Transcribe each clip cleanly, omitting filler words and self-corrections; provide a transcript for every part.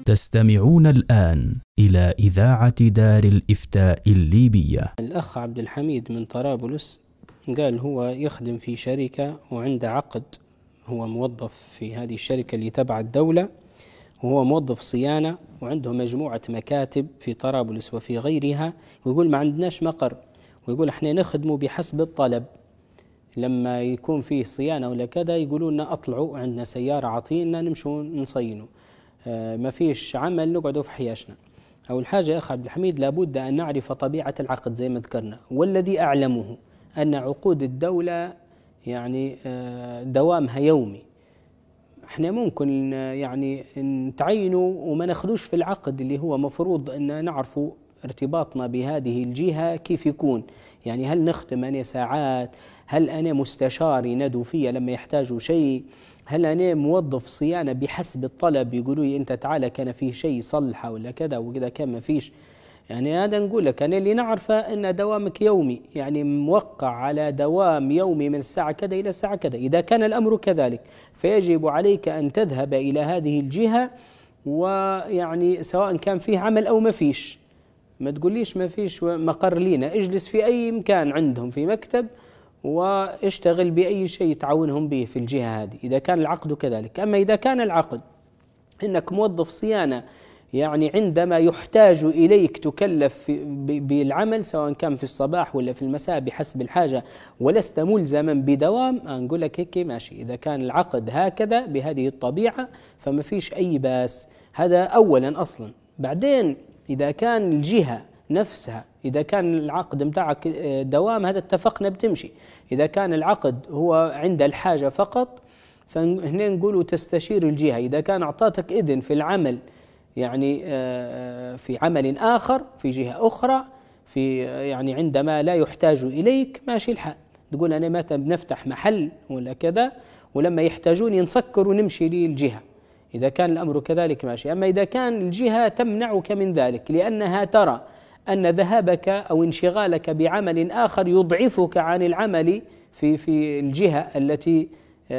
تستمعون الآن إلى إذاعة دار الإفتاء الليبية. الأخ عبد الحميد من طرابلس قال هو يخدم في شركة وعنده عقد، هو موظف في هذه الشركة اللي تبع الدولة، وهو موظف صيانة وعنده مجموعة مكاتب في طرابلس وفي غيرها، ويقول ما عندناش مقر، ويقول احنا نخدمه بحسب الطلب، لما يكون فيه صيانة ولا كذا يقولوا لنا اطلعوا عندنا سيارة عطينا نمشوا نصينوا، ما فيش عمل نقعدوا في حياشنا. أول حاجة يا أخ عبد الحميد لابد أن نعرف طبيعة العقد زي ما ذكرنا، والذي أعلمه أن عقود الدولة يعني دوامها يومي. احنا ممكن يعني نتعينوا وما ناخدوش في العقد اللي هو مفروض أن نعرفوا ارتباطنا بهذه الجهة كيف يكون، يعني هل نخدم أنا ساعات، هل أنا مستشار ينادوا فيا لما يحتاجوا شيء، هل أنا موظف صيانة بحسب الطلب يقولوا لي أنت تعالى كان فيه شيء صلحه ولا كذا وكذا كان ما فيش. يعني هذا نقول لك أنا اللي نعرفه أن دوامك يومي، يعني موقع على دوام يومي من الساعة كذا إلى الساعة كذا. إذا كان الأمر كذلك فيجب عليك أن تذهب إلى هذه الجهة، ويعني سواء كان فيه عمل أو ما فيش، ما تقوليش ما فيش مقر لينا، اجلس في أي مكان عندهم في مكتب واشتغل بأي شيء تعاونهم به في الجهة هذه إذا كان العقد كذلك. أما إذا كان العقد إنك موظف صيانة، يعني عندما يحتاج إليك تكلف بالعمل سواء كان في الصباح ولا في المساء بحسب الحاجة ولست ملزما بدوام، نقول لك هيك ماشي. إذا كان العقد هكذا بهذه الطبيعة فما فيش أي باس، هذا أولا أصلا. بعدين إذا كان الجهة نفسها، إذا كان العقد متاعك دوام هذا اتفقنا بتمشي. إذا كان العقد هو عند الحاجة فقط فهنا نقولوا تستشير الجهة. إذا كان أعطاتك إذن في العمل يعني في عمل آخر في جهة أخرى في يعني عندما لا يحتاج إليك ماشي الحال، تقول أنا متى بنفتح محل ولا كذا ولما يحتاجوني نسكر ونمشي للجهة. إذا كان الأمر كذلك ماشي. أما إذا كان الجهة تمنعك من ذلك لأنها ترى أن ذهابك أو انشغالك بعمل آخر يضعفك عن العمل في الجهة التي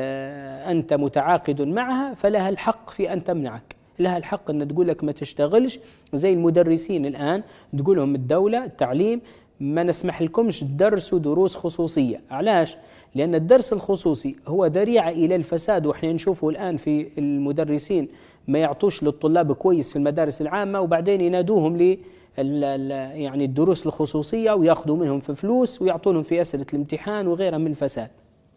أنت متعاقد معها، فلها الحق في أن تمنعك، لها الحق أن تقول لك ما تشتغلش. زي المدرسين الآن تقول لهم الدولة التعليم ما نسمح لكمش تدرسوا دروس خصوصية. علاش؟ لأن الدرس الخصوصي هو ذريعة إلى الفساد، وإحنا نشوفه الآن في المدرسين ما يعطوش للطلاب كويس في المدارس العامة وبعدين ينادوهم يعني الدروس الخصوصية ويأخذوا منهم في فلوس ويعطونهم في أسئلة الامتحان وغيرها من الفساد.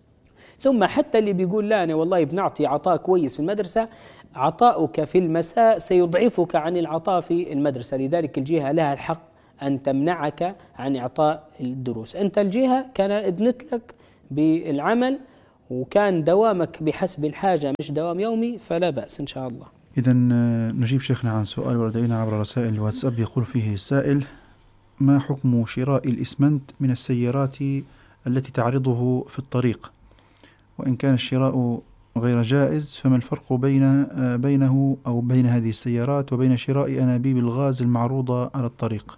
ثم حتى اللي بيقول لا أنا والله بنعطي عطاء كويس في المدرسة، عطاؤك في المساء سيضعفك عن العطاء في المدرسة، لذلك الجهة لها الحق أن تمنعك عن إعطاء الدروس. أنت الجهة كان أذنت لك بالعمل وكان دوامك بحسب الحاجة مش دوام يومي فلا بأس إن شاء الله. إذن نجيب شيخنا عن سؤال ورد إلينا عبر رسائل الواتساب. يقول فيه السائل: ما حكم شراء الإسمنت من السيارات التي تعرضه في الطريق؟ وإن كان الشراء غير جائز فما الفرق بينه أو بين هذه السيارات وبين شراء أنابيب الغاز المعروضة على الطريق؟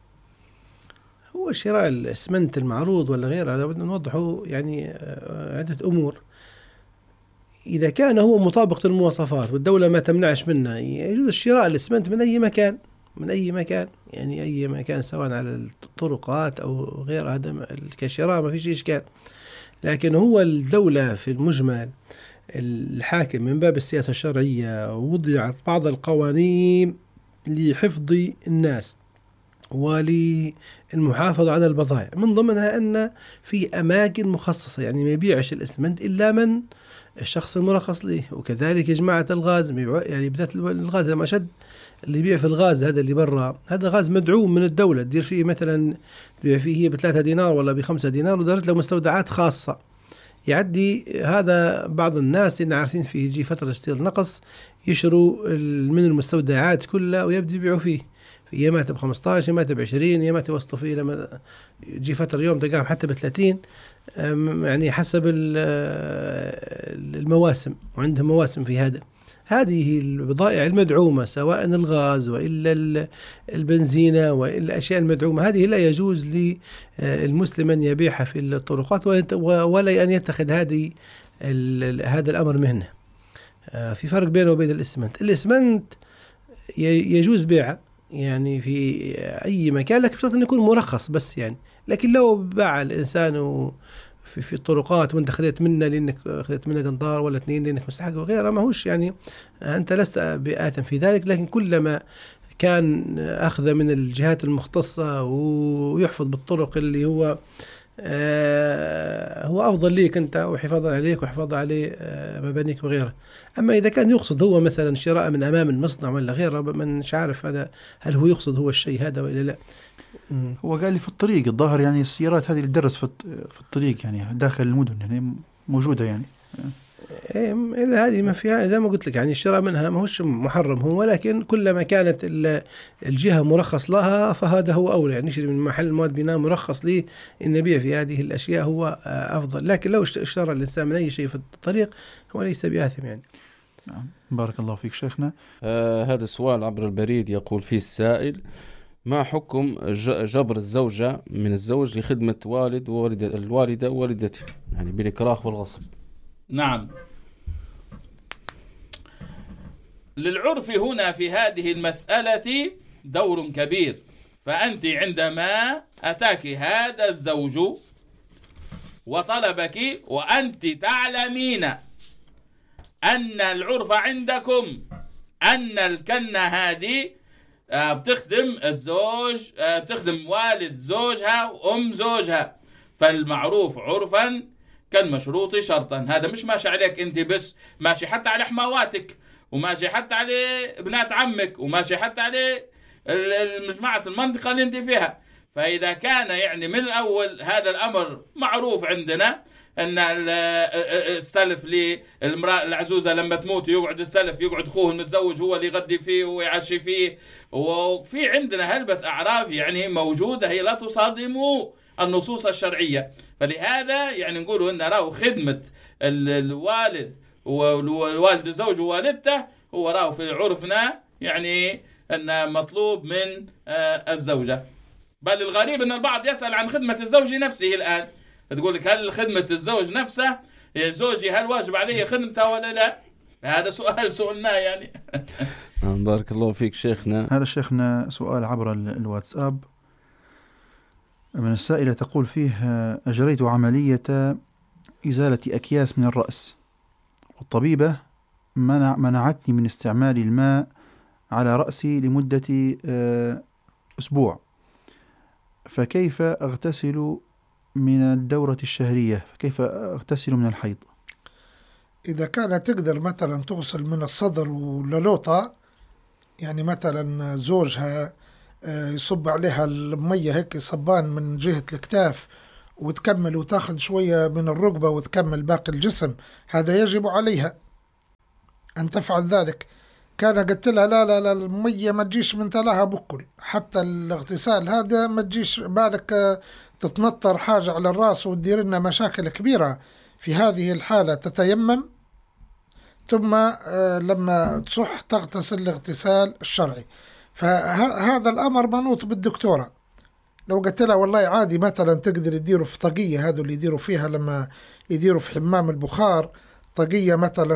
هو شراء الإسمنت المعروض ولا غيره هذا بدنا نوضحه يعني عدة أمور. إذا كان هو مطابق للمواصفات والدولة ما تمنعش منه يجوز شراء الإسمنت من أي مكان، من أي مكان، يعني أي مكان سواء على الطرقات أو غير، هذا كشراء ما فيش إشكال. لكن هو الدولة في المجمل الحاكم من باب السياسة الشرعية وضعت بعض القوانين لحفظ الناس وللمحافظة على البضائع، من ضمنها أن في أماكن مخصصة يعني ما يبيعش الإسمنت إلا من الشخص المرخص له. وكذلك يا جماعة الغاز، يعني بدأت الغاز لما أشد اللي يبيع في الغاز هذا اللي برا، هذا غاز مدعوم من الدولة، تدير فيه مثلا تبيع فيه ب3 دينار ولا ب5 دينار ودارت له مستودعات خاصة. يعدي هذا بعض الناس اللي عارفين فيه يجي فترة يصير نقص يشروا من المستودعات كلها ويبدأ يبيعوا فيه، في يمات ب15 يمات ب20 يمات يوصلوا فيه لما يجي فترة يوم تلقاهم حتى ب30، يعني حسب المواسم، وعندهم مواسم في هذا. هذه البضائع المدعومة سواء الغاز وإلا البنزينة وإلا الأشياء المدعومة هذه لا يجوز للمسلم أن يبيعها في الطرقات ولا أن يتخذ هذا الأمر مهنة. في فرق بينه وبين الإسمنت. الإسمنت يجوز بيعها يعني في أي مكان، لكن بشرط أن يكون مرخص بس يعني. لكن لو باع الإنسان في الطرقات وأنت خذيت منه لأنك خذيت منه قنطار ولا 2 لأنك مستحق وغيره، ما هوش يعني أنت لست بآثم في ذلك. لكن كلما كان أخذ من الجهات المختصة ويحفظ بالطرق اللي هو أفضل ليك أنت وحفاظا عليك وحفاظا عليه مبانيك وغيره. أما إذا كان يقصد هو مثلا شراء من أمام المصنع ولا غيره، من مش عارف هذا هل هو يقصد هو الشيء هذا ولا لا. هو قال لي في الطريق الظاهر يعني السيارات هذه اللي تدرس في الطريق يعني داخل المدن يعني موجودة يعني. إذا هذه ما فيها زي ما قلت لك يعني الشراء منها ما هوش محرم هو، ولكن كلما كانت الجهة مرخص لها فهذا هو أولى. يعني نشتري من محل مواد بناء مرخص لي إن نبيع في هذه الأشياء هو أفضل. لكن لو اشترى الإنسان من أي شيء في الطريق هو ليس بآثم يعني. بارك الله فيك شيخنا. هذا السؤال عبر البريد يقول فيه السائل: ما حكم جبر الزوجة من الزوج لخدمة الوالدة ووالدته يعني بالإكراه والغصب؟ نعم، للعرف هنا في هذه المسألة دور كبير. فأنت عندما أتاك هذا الزوج وطلبك وأنت تعلمين أن العرف عندكم أن الكنة هذه بتخدم الزوج، بتخدم والد زوجها وأم زوجها، فالمعروف عرفا كالمشروط شرطا. هذا مش ماشي عليك أنت بس، ماشي حتى على حمواتك، وماشي حتى على بنات عمك، وماشي حتى على المجموعة المنطقة اللي أنت فيها. فإذا كان يعني من الأول هذا الأمر معروف عندنا أن السلف للمرأة العزوزة لما تموت يقعد السلف، يقعد أخوه المتزوج هو اللي يغدي فيه ويعشي فيه، وفي عندنا هلبة أعراف يعني موجودة هي لا تصادم النصوص الشرعية. فلهذا يعني نقول إن راه خدمة الوالد والوالد الزوج ووالدته هو راه في عرفنا يعني أن مطلوب من الزوجة. بل الغريب أن البعض يسأل عن خدمة الزوج نفسه الآن، تقول لك هل خدمة الزوج نفسه زوجي هل واجب عليه خدمته ولا لا؟ هذا سؤال سؤالنا يعني. بارك الله فيك شيخنا. هذا شيخنا سؤال عبر الواتساب من السائلة تقول فيه: أجريت عملية إزالة أكياس من الرأس، والطبيبة منعتني من استعمال الماء على رأسي لمدة أسبوع، فكيف أغتسل من الدورة الشهرية؟ فكيف أغتسل من الحيض؟ إذا كانت تقدر مثلا تغسل من الصدر وللوطة، يعني مثلا زوجها يصب عليها المية هيك صبان من جهة الكتاف وتكمل وتاخذ شوية من الركبة وتكمل باقي الجسم، هذا يجب عليها أن تفعل ذلك. كان قلت لها لا المية ما تجيش من تلاها بكل، حتى الاغتسال هذا ما تجيش بالك تتنطر حاجة على الرأس وتدير لنا مشاكل كبيرة. في هذه الحالة تتيمم، ثم لما تصح تغتسل الاغتسال الشرعي. فهذا الأمر منوط بالدكتورة. لو قلت لها والله عادي مثلا تقدر يديروا في طاقية، هذا اللي يديروا فيها لما يديروا في حمام البخار، طاقية مثلا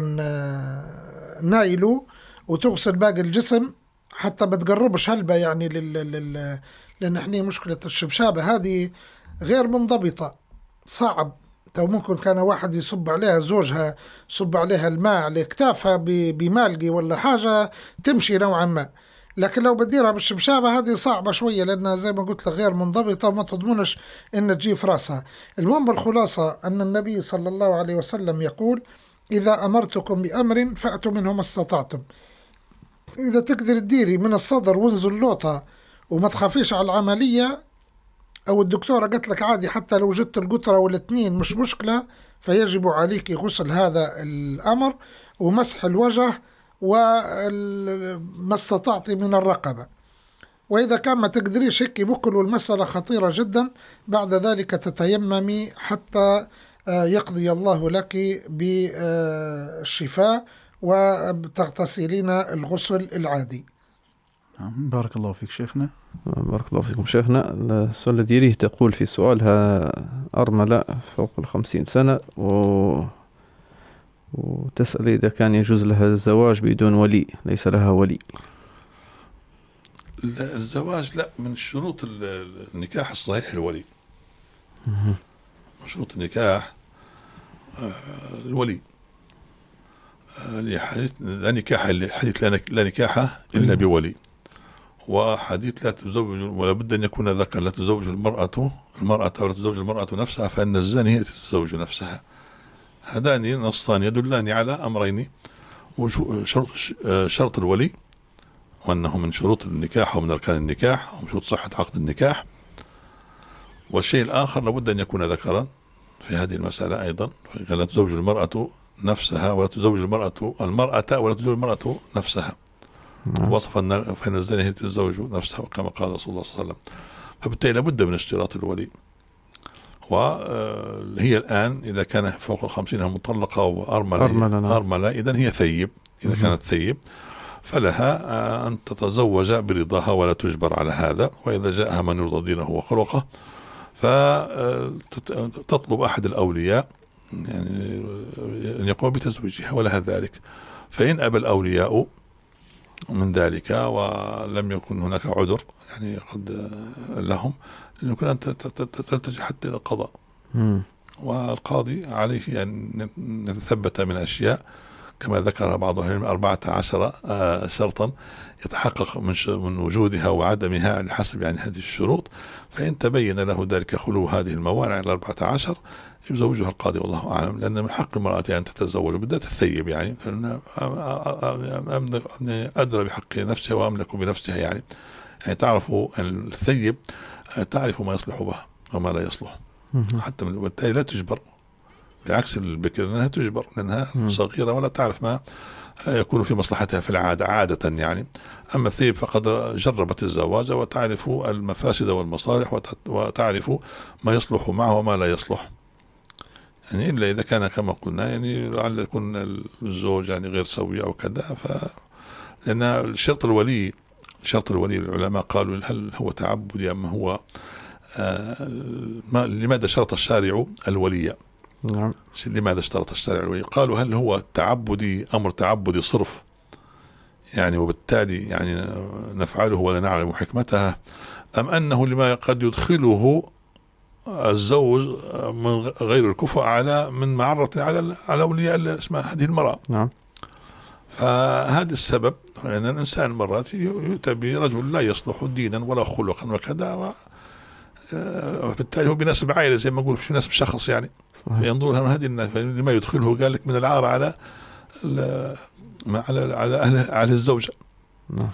نايلو، وتغسل باقي الجسم حتى ما تقربش هلبة يعني لأن احنا مشكلة الشبشابة هذه غير منضبطة، صعب. تو ممكن كان واحد يصب عليها زوجها يصب عليها الماء على كتافها بمالقي ولا حاجة تمشي نوعا ما، لكن لو بديرها بالشبشابة هذه صعبة شوية لأنها زي ما قلت لك غير منضبطة وما تضمنش إن تجي في رأسها. المهم بالخلاصة أن النبي صلى الله عليه وسلم يقول: إذا أمرتكم بأمر فأتوا منه ما استطعتم. إذا تقدر تديري من الصدر وانزل لوطة وما تخافيش على العملية، أو الدكتورة قلت لك عادي حتى لو جدت القطرة والاثنين مش مشكلة، فيجب عليك غسل هذا الأمر ومسح الوجه وما استطعتي من الرقبة. وإذا كان ما تقدريش هيك بكل، والمسألة خطيرة جدا، بعد ذلك تتيممي حتى يقضي الله لك بالشفاء وتغتسلين الغسل العادي. بارك الله فيك شيخنا. بارك الله فيكم شيخنا. السؤال الذي يليه تقول في سؤالها: أرملة فوق 50 سنة وتسأل إذا كان يجوز لها الزواج بدون ولي، ليس لها ولي. الزواج لا، من شروط النكاح الصحيح الولي. من شروط النكاح الولي. حديث لا نكاح، حديث لا نكاح إلا بولي، وحديث لا تزوج ولا بد أن يكون ذكر، لا تزوج المرأة ولا تزوج المرأة نفسها، فإن الزانية تتزوج نفسها. هذان نصان يدلان على أمرين: شرط الولي، وأنه من شروط النكاح ومن أركان النكاح ومن شروط صحة عقد النكاح. والشيء الآخر لابد أن يكون ذكرا في هذه المسألة أيضا، لا تزوج المرأة نفسها ولا تزوج المرأة ولا تزوج المرأة نفسها. وصف فإن الزانية تتزوج نفسها كما قال رسول الله صلى الله عليه وسلم. فبالتالي لابد من اشتراط الولي. وهي الآن إذا كان فوق 50 مطلقة وأرملة إذن هي ثيب. إذا كانت ثيب فلها أن تتزوج برضاها ولا تجبر على هذا. وإذا جاءها من يرضى دينه وخلقه فتطلب أحد الأولياء يعني أن يقوم بتزويجها ولها ذلك. فإن أبى الأولياء من ذلك ولم يكن هناك عذر يعني قد لهم، يمكن أن تلتجئ حتى إلى القضاء. والقاضي عليه أن يتثبت من أشياء كما ذكر بعض أهل العلم 14 شرطا يتحقق من وجودها وعدمها على حسب يعني هذه الشروط. فإن تبين له ذلك خلو هذه الموانع 14 يزوجها القاضي والله أعلم، لأن من حق المرأة أن تتزوج بالذات الثيب يعني، فإن أدرى بحق نفسها وأملك بنفسها يعني تعرف الثيب تعرف ما يصلح بها وما لا يصلح. حتى بالتالي لا تجبر، بعكس البكر لأنها تجبر لأنها صغيرة ولا تعرف ما يكون في مصلحتها في العادة عادة يعني. أما الثيب فقد جربت الزواج وتعرف المفاسد والمصالح وتعرف ما يصلح معه وما لا يصلح يعني، إلا إذا كان كما قلنا يعني لعل يكون الزوج يعني غير سوي أو كذا. لأن شرط الولي العلماء قالوا هل هو تعبدي أم هو لماذا شرط الشارع الولي؟ نعم. لماذا اشترط الشارع الولي؟ قالوا هل هو تعبدي أمر تعبدي صرف يعني وبالتالي يعني نفعله ولا نعلم حكمتها، أم أنه لما قد يدخله الزوج من غير الكفء على من معرة على أولياء اللي اسمها هذه المرأة. نعم. فهذا السبب أن الإنسان مرات يؤتى برجل لا يصلح دينا ولا خلقا وكذا، وبالتالي هو بنسب عائلة زي ما نقول في نسب شخص يعني، ينظر هذه لما يدخله قال لك من العار على أهل الزوجة. نعم.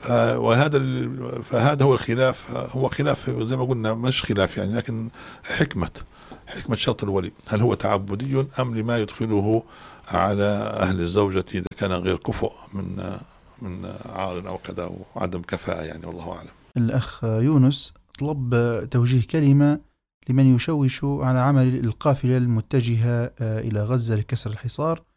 فهذا هو الخلاف، هو خلاف زي ما قلنا مش خلاف يعني، لكن حكمة شرط الولي هل هو تعبدي أم لما يدخله على أهل الزوجة إذا كان غير كفؤ من عار أو كذا وعدم كفاءة يعني، والله أعلم. الأخ يونس طلب توجيه كلمة لمن يشوش على عمل القافلة المتجهة إلى غزة لكسر الحصار